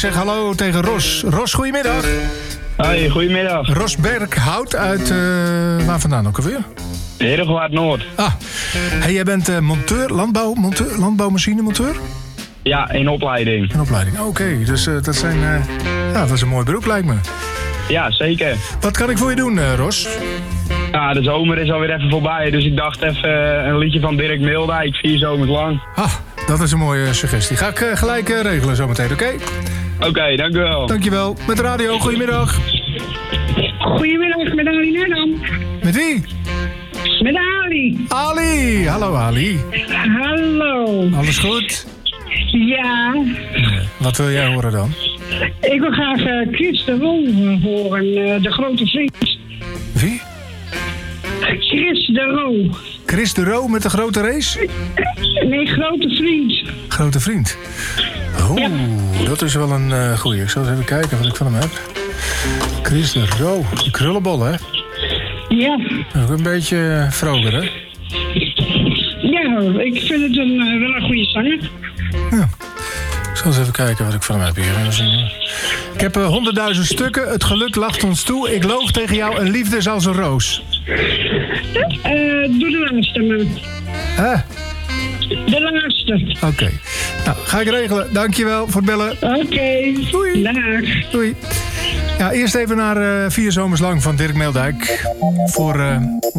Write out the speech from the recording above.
zeg hallo tegen Ros. Ros, goedemiddag. Hoi, goedemiddag. Ros Berghout uit, waar vandaan ook alweer? Herengewaard Noord. Ah, hey, jij bent monteur, landbouwmachinemonteur? Ja, in opleiding. In opleiding, oké. Dus dat is een mooi beroep, lijkt me. Ja, zeker. Wat kan ik voor je doen, Ros? Ja, de zomer is alweer even voorbij, dus ik dacht even een liedje van Dirk Mildijk, 4 zomers lang. Ah, dat is een mooie suggestie. Ga ik gelijk regelen zometeen, oké? Oké, dank u wel. Dankjewel. Met de radio, goedemiddag. Goedemiddag, met Ali Nedam. Met wie? Met Ali. Ali. Hallo, Ali. Hallo. Alles goed? Ja. Wat wil jij horen dan? Ik wil graag Chris de Roo horen, de grote vriend. Wie? Chris de Roo. Chris de Roo met de grote race? Nee, grote vriend. Grote vriend. Oh, ja. Dat is wel een goeie. Ik zal eens even kijken wat ik van hem heb. Chris de Roo. Die krullenbol, hè? Ja. Ook een beetje vroger, hè? Ja, ik vind het wel een goede zanger. Ja. Ik zal eens even kijken wat ik van hem heb hier. Ik heb 100.000 stukken. Het geluk lacht ons toe. Ik loog tegen jou. Een liefde is als een roos. Doe de laatste, man. Hè? De laatste. Oké. Nou, ga ik regelen. Dankjewel voor het bellen. Oké. Doei. Dag. Doei. Ja, eerst even naar 4 zomers lang van Dirk Mildijk. Voor